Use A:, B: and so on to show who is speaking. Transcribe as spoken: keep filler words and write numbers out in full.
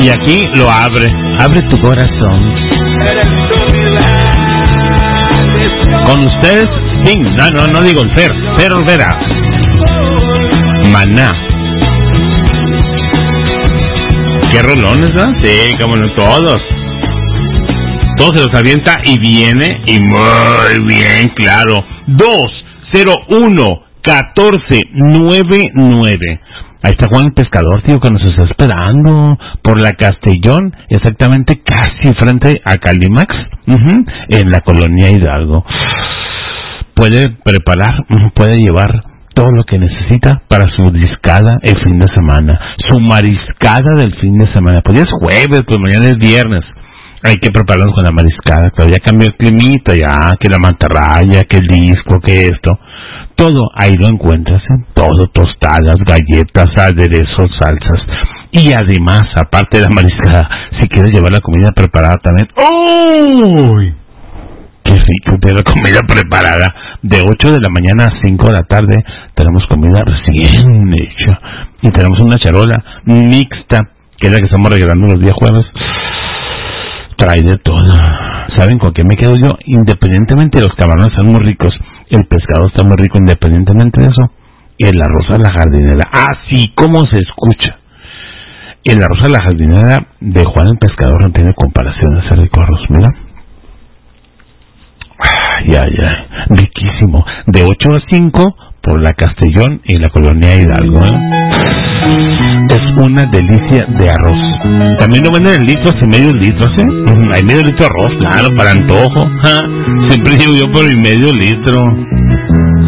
A: Y aquí lo abre, abre tu corazón. Con ustedes, sí, no, no, no digo el Fer, Fer Olvera. Maná. ¿Qué rolones, no? Sí, como no, todos. Todos se los avienta y viene, y muy bien, claro. dos cero uno catorce noventa y nueve. Ahí está Juan el Pescador, tío, que nos está esperando por la Castellón, exactamente casi frente a Calimax, uh-huh, en la colonia Hidalgo. Puede preparar, puede llevar todo lo que necesita para su discada el fin de semana, su mariscada del fin de semana. Pues ya es jueves, pues mañana es viernes. Hay que prepararnos con la mariscada, pero ya cambió el climita, ya, que la mantarraya, que el disco, que esto. Todo ahí lo encuentras, ¿eh? Todo, tostadas, galletas, aderezos, salsas. Y además, aparte de la mariscada, si quieres llevar la comida preparada también. ¡Uy! ¡Qué rico tener la comida preparada! De ocho de la mañana a cinco de la tarde tenemos comida recién hecha. Y tenemos una charola mixta, que es la que estamos regalando los días jueves. Trae de todo. ¿Saben con qué me quedo yo? Independientemente de los camarones están muy ricos, el pescado está muy rico independientemente de eso. El arroz a la jardinera, así como se escucha. El arroz a la jardinera de Juan el Pescador no tiene comparación a ese rico arroz, mira. Ay, ay, ay, riquísimo. De ocho a cinco por la Castellón y la colonia Hidalgo, ¿eh? Es una delicia de arroz. También lo venden en litros y medio litros, ¿eh? Hay medio litro de arroz, claro, para antojo. ¿Ja? Siempre llevo yo por mi medio litro.